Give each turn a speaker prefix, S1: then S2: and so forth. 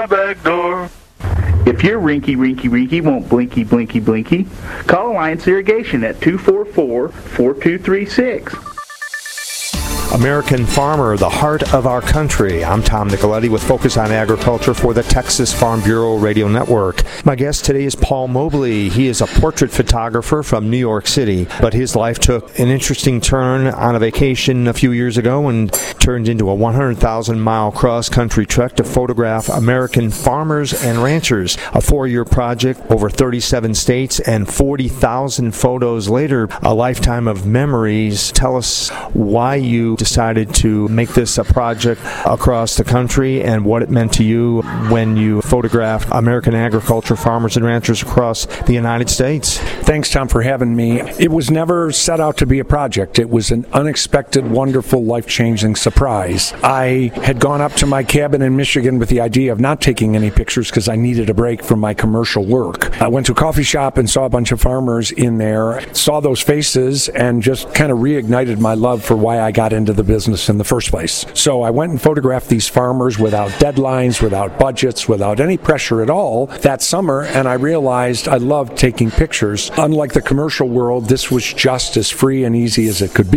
S1: back door.
S2: If your rinky won't blinky, call Alliance Irrigation at 244-4236.
S3: American Farmer, the heart of our country. I'm Tom Nicoletti with Focus on Agriculture for the Texas Farm Bureau Radio Network. My guest today is Paul Mobley. He is a portrait photographer from New York City, but his life took an interesting turn on a vacation a few years ago and turned into a 100,000-mile cross-country trek to photograph American farmers and ranchers. A 4-year project, over 37 states, and 40,000 photos later, a lifetime of memories. Tell us why you decided to make this a project across the country and what it meant to you when you photographed American agriculture, farmers and ranchers across the United States.
S4: Thanks, Tom, for having me. It was never set out to be a project. It was an unexpected, wonderful, life-changing surprise. I had gone up to my cabin in Michigan with the idea of not taking any pictures because I needed a break from my commercial work. I went to a coffee shop and saw a bunch of farmers in there, saw those faces, and just kind of reignited my love for why I got into the business in the first place. So I went and photographed these farmers without deadlines, without budgets, without any pressure at all that summer, and I realized I loved taking pictures. Unlike the commercial world, this was just as free and easy as it could be.